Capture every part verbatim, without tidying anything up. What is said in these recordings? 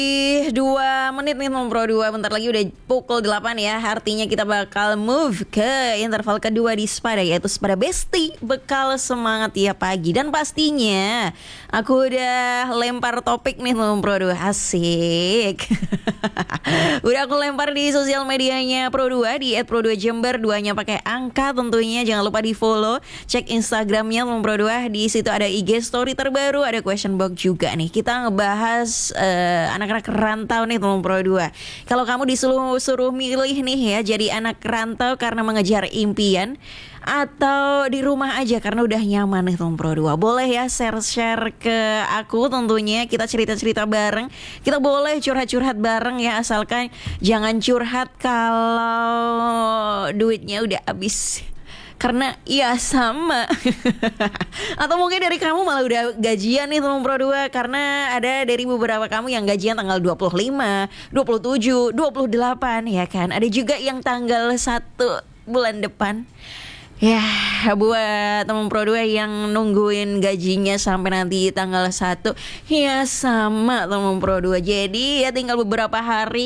Dua menit nih teman Pro dua. Bentar lagi udah pukul delapan ya. Artinya kita bakal move ke interval kedua di Spada, yaitu Spada Besti, bekal semangat tiap pagi. Dan pastinya aku udah lempar topik nih teman Pro dua. Asik. Udah aku lempar di sosial medianya Pro dua, di et pro dua Jember. Duanya pakai angka tentunya. Jangan lupa di follow. Cek Instagramnya teman Pro dua. Di situ ada I G story terbaru, ada question box juga nih. Kita ngebahas uh, anak anak rantau nih teman Pro dua. Kalau kamu disuruh suruh milih nih ya, jadi anak rantau karena mengejar impian atau di rumah aja karena udah nyaman nih teman Pro dua. Boleh ya share-share ke aku tentunya. Kita cerita-cerita bareng. Kita boleh curhat-curhat bareng ya, asalkan jangan curhat kalau duitnya udah habis. Karena iya sama. Atau mungkin dari kamu malah udah gajian nih teman Pro dua. Karena ada dari beberapa kamu yang gajian tanggal dua puluh lima, dua puluh tujuh, dua puluh delapan ya kan. Ada juga yang tanggal satu bulan depan. Ya, buat teman Pro dua yang nungguin gajinya sampai nanti tanggal satu, ya sama teman Pro dua. Jadi ya tinggal beberapa hari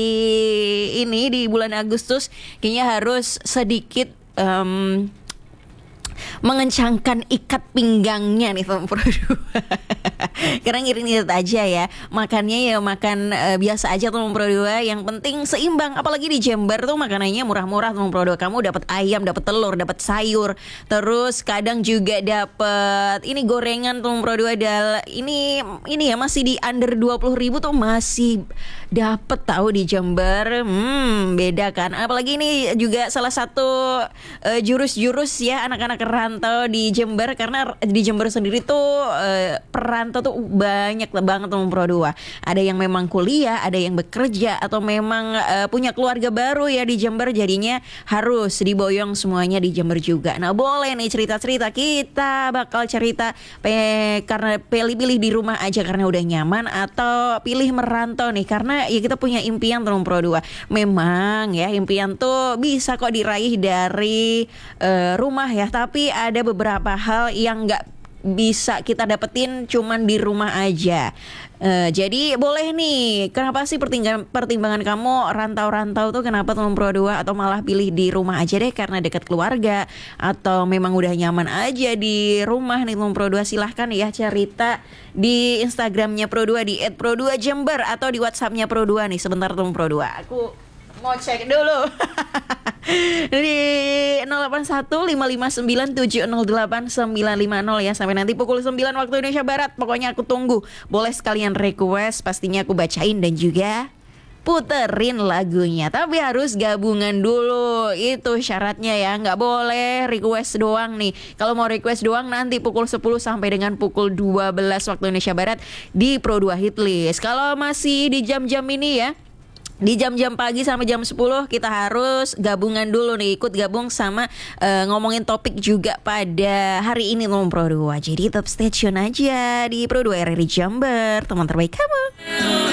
ini di bulan Agustus kayaknya harus sedikit um, mengencangkan ikat pinggangnya nih teman Pro dua. Karena ngirit-ngirit aja ya. Makannya ya makan uh, biasa aja teman Pro dua. Yang penting seimbang. Apalagi di Jember tuh makanannya murah-murah teman Pro dua. Kamu dapat ayam, dapat telur, dapat sayur. Terus kadang juga dapat ini gorengan teman Pro dua. Dal ini ini ya masih di under dua puluh ribu tuh masih dapat tahu di Jember. Hmm, beda kan. Apalagi ini juga salah satu uh, jurus-jurus ya anak-anak rantau di Jember, karena di Jember sendiri tuh uh, perantau tuh banyak banget teman Pro dua. Ada yang memang kuliah, ada yang bekerja, atau memang uh, punya keluarga baru ya di Jember, jadinya harus diboyong semuanya di Jember juga. Nah boleh nih cerita-cerita, kita bakal cerita pe- karena pilih-pilih di rumah aja karena udah nyaman, atau pilih merantau nih karena ya kita punya impian teman Pro dua. Memang ya impian tuh bisa kok diraih dari uh, rumah ya, tapi ada beberapa hal yang nggak bisa kita dapetin cuman di rumah aja. Uh, jadi boleh nih, kenapa sih pertimbangan, pertimbangan kamu rantau-rantau tuh kenapa teman Pro dua, atau malah pilih di rumah aja deh karena dekat keluarga, atau memang udah nyaman aja di rumah nih teman Pro dua? Silahkan ya cerita di Instagramnya Pro dua di et pro dua Jember, atau di WhatsAppnya Pro dua nih. Sebentar teman Pro dua, aku mau cek dulu. Di nol delapan satu lima lima sembilan tujuh nol delapan sembilan lima nol ya. Sampai nanti pukul sembilan waktu Indonesia Barat. Pokoknya aku tunggu. Boleh sekalian request, pastinya aku bacain dan juga puterin lagunya. Tapi harus gabungan dulu, itu syaratnya ya. Nggak boleh request doang nih. Kalau mau request doang nanti pukul sepuluh sampai dengan pukul dua belas waktu Indonesia Barat di Pro dua Hitlist. Kalau masih di jam-jam ini ya, di jam-jam pagi sampai jam sepuluh kita harus gabungan dulu nih, ikut gabung sama uh, ngomongin topik juga pada hari ini teman Pro dua. Jadi tetap stay tune aja di Pro dua R R I Jember, teman terbaik kamu.